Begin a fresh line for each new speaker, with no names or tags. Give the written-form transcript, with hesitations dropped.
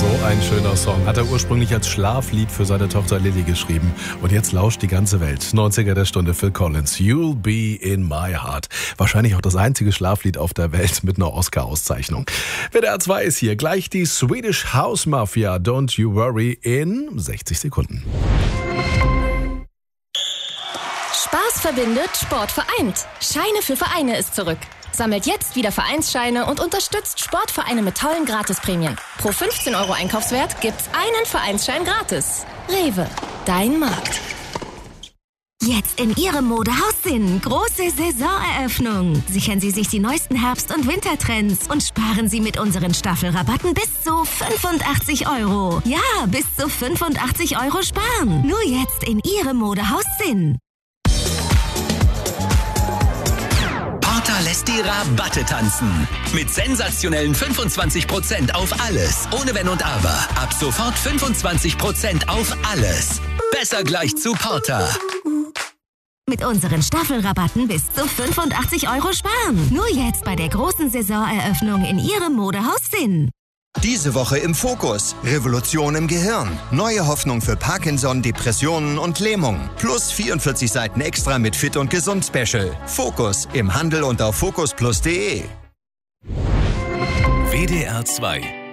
So ein schöner Song. Hat er ursprünglich als Schlaflied für seine Tochter Lily geschrieben. Und jetzt lauscht die ganze Welt. 90er der Stunde, Phil Collins. You'll be in my heart. Wahrscheinlich auch das einzige Schlaflied auf der Welt mit einer Oscar-Auszeichnung. WDR 2 ist hier. Gleich die Swedish House Mafia. Don't you worry in 60 Sekunden.
Spaß verbindet, Sport vereint. Scheine für Vereine ist zurück. Sammelt jetzt wieder Vereinsscheine und unterstützt Sportvereine mit tollen Gratisprämien. Pro 15 € Einkaufswert gibt's einen Vereinsschein gratis. Rewe, dein Markt.
Jetzt in Ihrem Modehaus Sinn. Große Saisoneröffnung. Sichern Sie sich die neuesten Herbst- und Wintertrends und sparen Sie mit unseren Staffelrabatten bis zu 85 €. Ja, bis zu 85 € sparen. Nur jetzt in Ihrem Modehaus Sinn.
Porter lässt die Rabatte tanzen. Mit sensationellen 25% auf alles. Ohne Wenn und Aber. Ab sofort 25% auf alles. Besser gleich zu Porter.
Mit unseren Staffelrabatten bis zu 85 € sparen. Nur jetzt bei der großen Saisoneröffnung in Ihrem Modehaus Sinn.
Diese Woche im Fokus. Revolution im Gehirn. Neue Hoffnung für Parkinson, Depressionen und Lähmung. Plus 44 Seiten extra mit Fit und Gesund Special. Fokus im Handel und auf focusplus.de.
WDR 2